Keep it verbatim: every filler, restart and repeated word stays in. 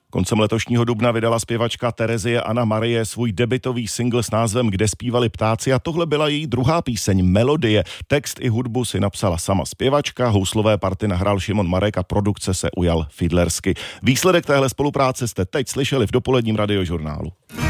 Koncem letošního dubna vydala zpěvačka Terezie Anna Marie svůj debutový singl s názvem Kde zpívali ptáci a tohle byla její druhá píseň Melodie. Text i hudbu si napsala sama zpěvačka, houslové party nahrál Šimon Marek a produkce se ujal Fidlersky. Výsledek téhle spolupráce jste teď slyšeli v dopoledním radiožurnálu.